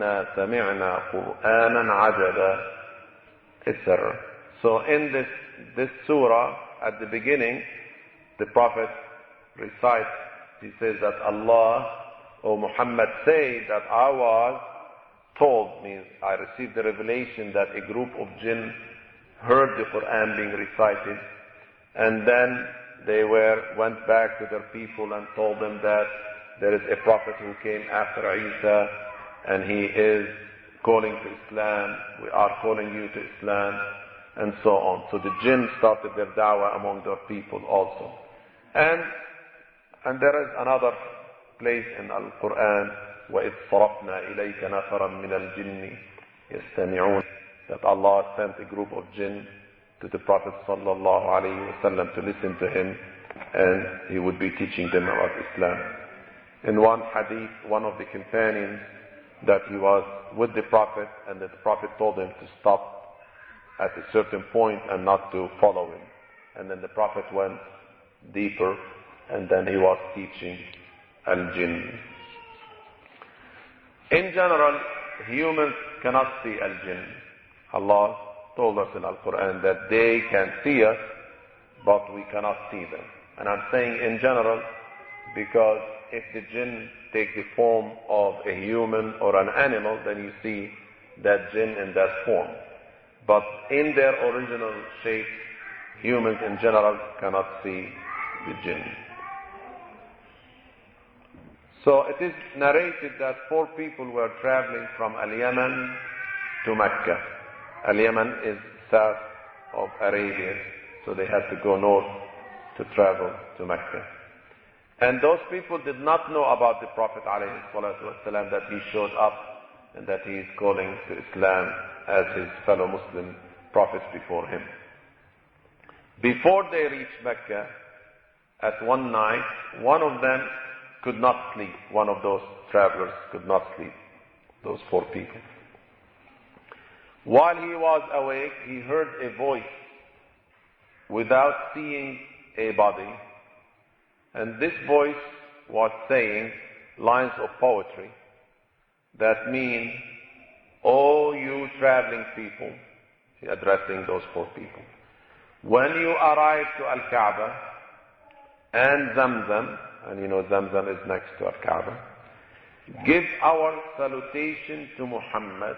سمعنا قرآنا عجبا, etc. So in this surah, at the beginning, the Prophet recites, he says that Allah, or Muhammad, say that I was told, means I received the revelation that a group of jinn heard the Quran being recited, and then they went back to their people and told them that there is a prophet who came after Isa, and he is calling to Islam, we are calling you to Islam, and so on. So the jinn started their da'wah among their people also. And there is another place in Al-Quran, وَإِذْ صَرَفْنَا إِلَيْكَ نَفَرًا مِنَ الْجِنِّ يَسْتَمِعُونَ, that Allah sent a group of jinn to the Prophet sallallahu alaihi wasallam to listen to him, and he would be teaching them about Islam. In one hadith, one of the companions, that he was with the Prophet, and that the Prophet told him to stop at a certain point and not to follow him. And then the Prophet went deeper, and then he was teaching al-jinn. In general, humans cannot see al-jinn. Allah told us in Al-Quran that they can see us, but we cannot see them. And I'm saying in general because if the jinn take the form of a human or an animal, then you see that jinn in that form. But in their original shape, humans in general cannot see the jinn. So it is narrated that 4 people were traveling from Al-Yaman to Mecca. Al-Yaman is south of Arabia, so they had to go north to travel to Mecca. And those people did not know about the Prophet ﷺ, that he showed up and that he is calling to Islam as his fellow Muslim prophets before him. Before they reached Mecca, at one night, one of them could not sleep. One of those travelers could not sleep, those 4 people. While he was awake, he heard a voice without seeing a body. And this voice was saying lines of poetry that mean, "Oh, you traveling people," addressing those 4 people, "when you arrive to Al-Kaaba and Zamzam," and you know Zamzam is next to Al-Kaaba, "give our salutation to Muhammad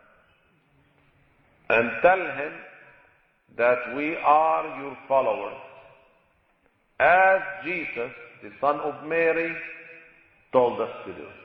and tell him that we are your followers, as Jesus, the son of Mary, told us to do."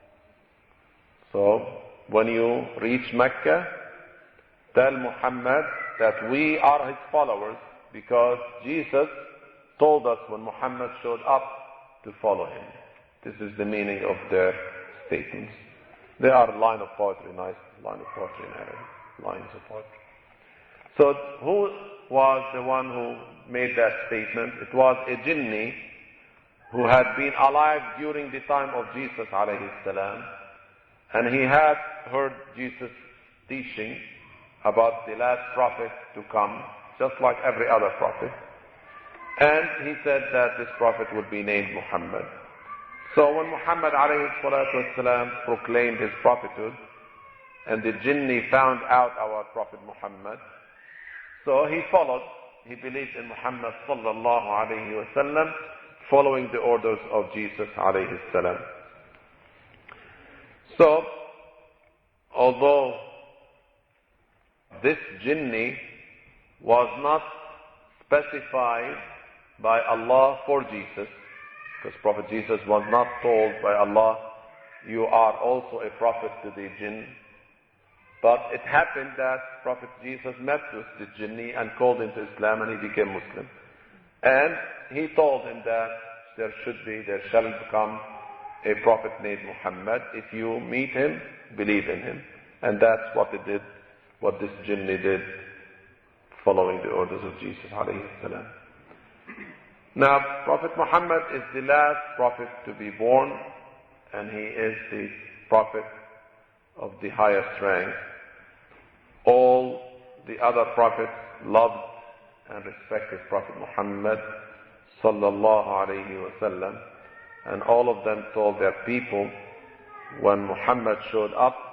So, when you reach Mecca, tell Muhammad that we are his followers because Jesus told us when Muhammad showed up to follow him. This is the meaning of their statements. They are a line of poetry, nice line of poetry in Arabic, lines of poetry. So, who was the one who made that statement? It was a jinni who had been alive during the time of Jesus alayhi salam, and he had heard Jesus teaching about the last prophet to come, just like every other prophet. And he said that this prophet would be named Muhammad. So when Muhammad alayhi salatu wasalam proclaimed his prophethood, and the jinni found out our Prophet Muhammad, so he followed. He believed in Muhammad sallallahu alayhi wa sallam, following the orders of Jesus alayhi salam. So, although this jinni was not specified by Allah for Jesus, because Prophet Jesus was not told by Allah, "You are also a prophet to the jinn," but it happened that Prophet Jesus met with the jinni and called him to Islam, and he became Muslim. And he told him that there shall become a prophet named Muhammad. If you meet him, believe in him. And that's what it did, what this jinni did, following the orders of Jesus alayhi salam. Now, Prophet Muhammad is the last prophet to be born, and he is the prophet of the highest rank. All the other prophets loved and respected Prophet Muhammad sallallahu alayhi wa sallam, and all of them told their people when Muhammad showed up